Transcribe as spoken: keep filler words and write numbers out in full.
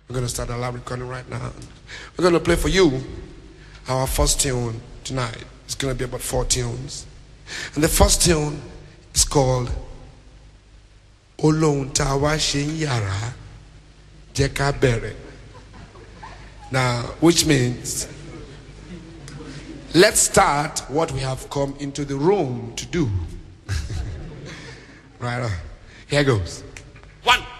We're going to start a live recording right now. We're going to play for you our first tune tonight. It's going to be about four tunes. And the first tune is called Olohun Ta Wa Ṣe Yara Jẹ́ Ká Bẹ̀rẹ̀. Now, which means, let's start what we have come into the room to do. Right on. Here goes. One.